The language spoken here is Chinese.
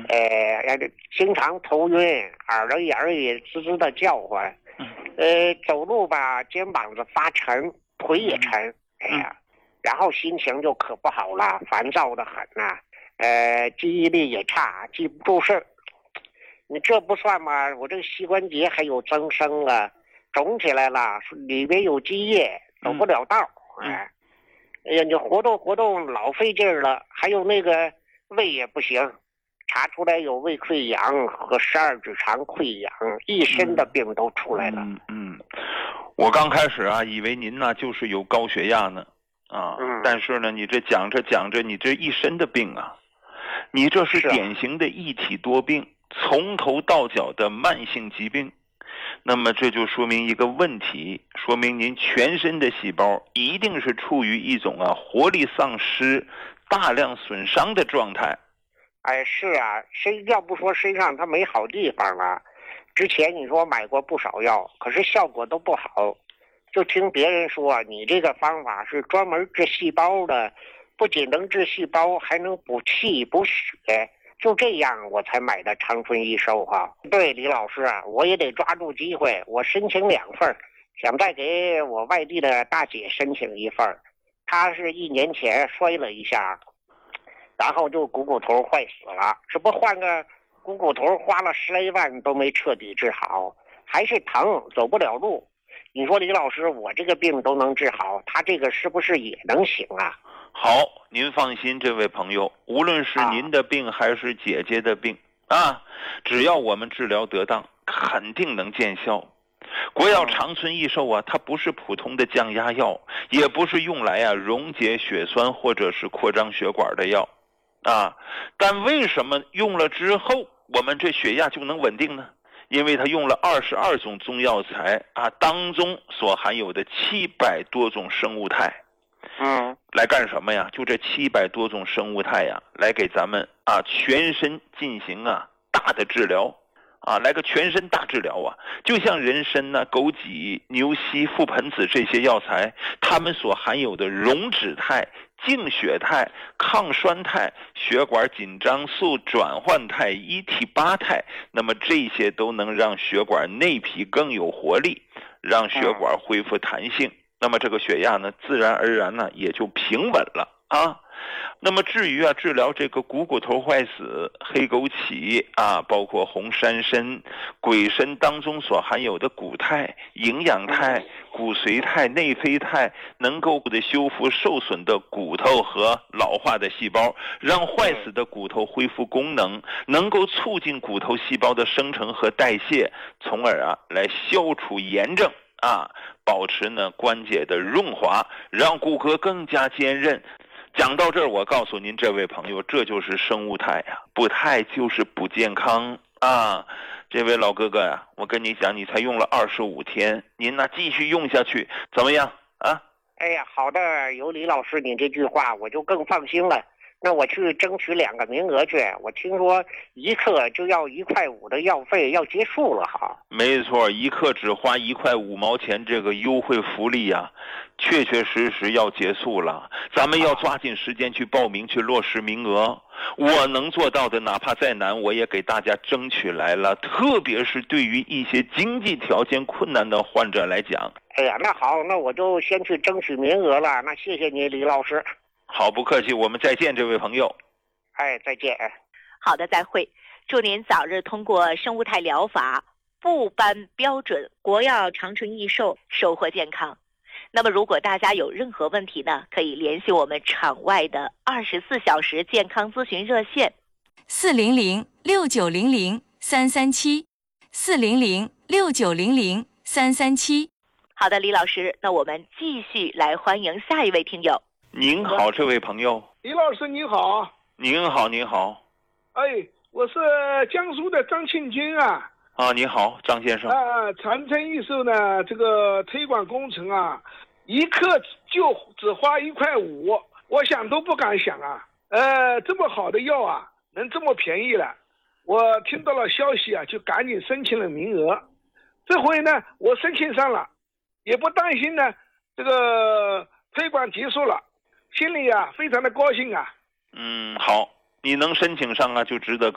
经常头晕，耳朵眼儿也吱吱的叫唤，走路吧肩膀子发沉，腿也沉，然后心情就可不好了，烦躁的很呐，记忆力也差，记不住事儿。你这不算吗？我这个膝关节还有增生了，肿起来了，里边有积液，走不了道。哎呀，你活动老费劲儿了，还有那个胃也不行，查出来有胃溃疡和12指肠溃疡，一身的病都出来了。 我刚开始啊，以为您呢就是有高血压呢，但是呢，你这讲着，你这一身的病啊，你这是典型的一体多病，从头到脚的慢性疾病。那么这就说明一个问题，说明您全身的细胞一定是处于一种活力丧失、大量损伤的状态。 是啊，要不说身上它没好地方了。之前你说买过不少药，可是效果都不好。就听别人说你这个方法是专门治细胞的，不仅能治细胞，还能补气补血。就这样我才买的长春益寿哈。对，李老师啊，我也得抓住机会，我申请2份，想再给我外地的大姐申请1份。她是1年前摔了一下，然后就股骨头坏死了，这不换个股骨头花了10来万都没彻底治好，还是疼，走不了路。你说李老师，我这个病都能治好，他这个是不是也能行啊？ 好，您放心，这位朋友，无论是您的病还是姐姐的病只要我们治疗得当，肯定能见效。国药长春益寿啊，它不是普通的降压药，也不是用来溶解血栓或者是扩张血管的药但为什么用了之后我们这血压就能稳定呢？因为它用了22种中药材当中所含有的700多种生物肽。来干什么呀？就这700多种生物肽呀，来给咱们全身进行大的治疗来个全身大治疗就像人参枸杞、牛膝、覆盆子这些药材，它们所含有的溶脂肽、净血肽、抗栓肽、血管紧张素转换肽、1T8肽，那么这些都能让血管内皮更有活力，让血管恢复弹性。那么这个血压呢，自然而然呢也就平稳了那么至于治疗这个股骨头坏死、黑枸杞包括红山参、鬼参当中所含有的骨肽、营养肽、骨髓肽、内啡肽，能够的修复受损的骨头和老化的细胞，让坏死的骨头恢复功能，能够促进骨头细胞的生成和代谢，从而来消除炎症保持关节的润滑，让骨骼更加坚韧。讲到这儿，我告诉您这位朋友，这就是生物肽补肽就是补健康这位老哥哥我跟你讲，你才用了25天，您继续用下去怎么样哎呀，好的，有李老师你这句话我就更放心了。那我去争取2个名额去，我听说1克就要1块5的药费要结束了没错，1克只花1块5毛钱，这个优惠福利确确实实要结束了。咱们要抓紧时间去报名，去落实名额。我能做到的，哪怕再难，我也给大家争取来了。特别是对于一些经济条件困难的患者来讲。 哎呀，那好，那我就先去争取名额了。那谢谢你，李老师。 好，不客气，我们再见，这位朋友。 再见。 好的，再会。祝您早日通过生物肽疗法部颁标准国药长春益寿，收获健康。那么如果大家有任何问题呢，可以联系我们场外的24小时健康咨询热线 400-6900-337，400-6900-337。 好的，李老师，那我们继续来欢迎下一位听友。 您好，这位朋友。 李老师您好。 您好，您好。 我是江苏的张庆军你好，张先生。 长春益寿呢，这个推广工程1克就只花1块5，我想都不敢想这么好的药能这么便宜了。我听到了消息就赶紧申请了名额。这回呢，我申请上了，也不担心呢这个推广结束了，心里非常的高兴好，你能申请上就值得